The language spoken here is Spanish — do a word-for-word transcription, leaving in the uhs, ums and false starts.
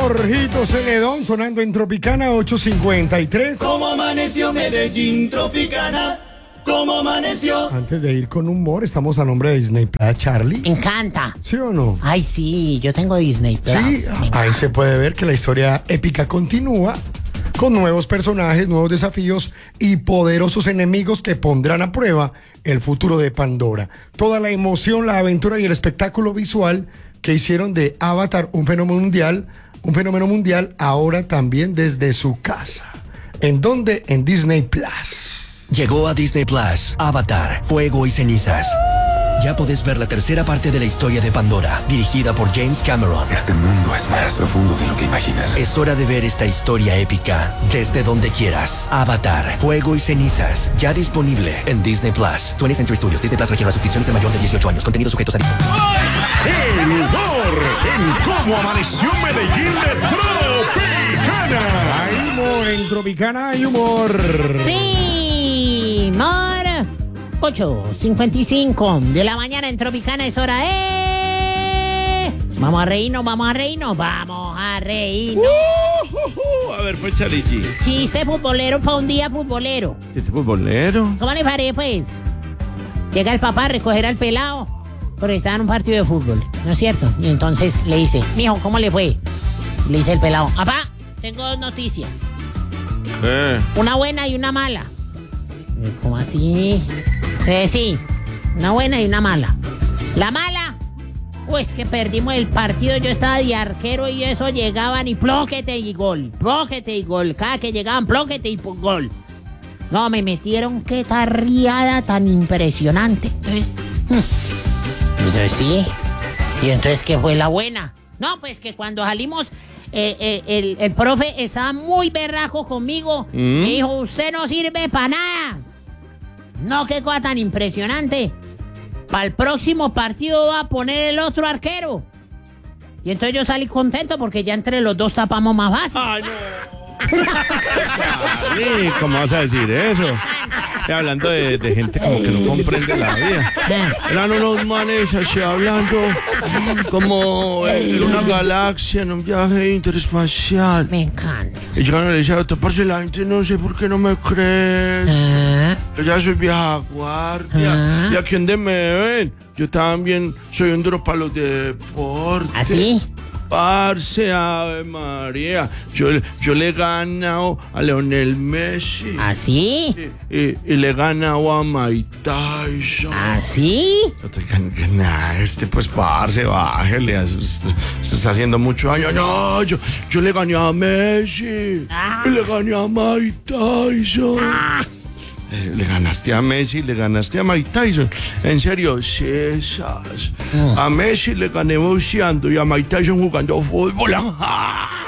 Jorgito Celedón sonando en Tropicana ocho cincuenta y tres. ¿Cómo amaneció Medellín, Tropicana? ¿Cómo amaneció? Antes de ir con humor, estamos a nombre de Disney Plus, Charlie. Me encanta. ¿Sí o no? Ay, sí, yo tengo Disney Plus. Sí, ahí se puede ver que la historia épica continúa con nuevos personajes, nuevos desafíos y poderosos enemigos que pondrán a prueba el futuro de Pandora. Toda la emoción, la aventura y el espectáculo visual que hicieron de Avatar un fenómeno mundial, un fenómeno mundial ahora también desde su casa. ¿En dónde? En Disney Plus. Llegó a Disney Plus, Avatar, Fuego y Cenizas. Ya podés ver la tercera parte de la historia de Pandora, dirigida por James Cameron. Este mundo es más profundo de lo que imaginas. Es hora de ver esta historia épica desde donde quieras. Avatar, Fuego y Cenizas, ya disponible en Disney Plus. twentieth Century Studios, Disney Plus requiere las suscripciones de mayor de dieciocho años. Contenidos sujetos a... El humor en Cómo Amaneció Medellín de Tropicana. Hay humor en Tropicana, hay humor. Sí, humor. ocho cincuenta y cinco de la mañana en Tropicana es hora, ¿eh? Vamos a reírnos, vamos a reírnos, vamos a reírnos. Uh, uh, uh, a ver, pues, Charity. Chiste futbolero para un día futbolero. ¿Este futbolero? ¿Cómo le parece, pues? Llega el papá a recoger al pelado, pero estaba en un partido de fútbol, ¿no es cierto? Y entonces le dice, mijo, ¿cómo le fue? Le dice el pelado, papá, tengo dos noticias. Eh. Una buena y una mala. ¿Cómo así? Eh, sí, una buena y una mala. La mala, pues que perdimos el partido. Yo estaba de arquero y eso llegaban y plóquete y gol, plóquete y gol. Cada que llegaban, plóquete y gol. No, me metieron qué tarriada tan impresionante. Entonces, entonces sí. ¿Y entonces qué fue la buena? No, pues que cuando salimos, eh, eh, el, el profe estaba muy berraco conmigo. ¿Mm? Me dijo, usted no sirve para nada. No, qué cosa tan impresionante. Para el próximo partido va a poner el otro arquero. Y entonces yo salí contento porque ya entre los dos tapamos más fácil. ¡Ay, no! Charlie, ¿cómo vas a decir eso? Estoy hablando de, de gente como que no comprende la vida. Eran unos manes así hablando como en una galaxia, en un viaje interespacial. Me encanta. Y llegaron y le decían, parce, la gente no sé por qué no me crees. Ah, Yo ya soy vieja guardia. Ah. ¿Y a quién de me ven? Yo también soy un duro para los deportes. ¿así? Parce, Ave María. Yo, yo le he ganado a Leonel Messi. ¿Así? Y, y, y le he ganado a Mike Tyson. ¿Así? No te ganas, este, pues, parce, bájale. Usted, usted está haciendo mucho daño. No, yo, yo le gané a Messi. Ah. Y le gané a Mike Tyson. Ah. Eh, le ganaste a Messi, le ganaste a Mike Tyson. En serio, sí, esas. A Messi le gané boxeando y a Mike Tyson jugando fútbol.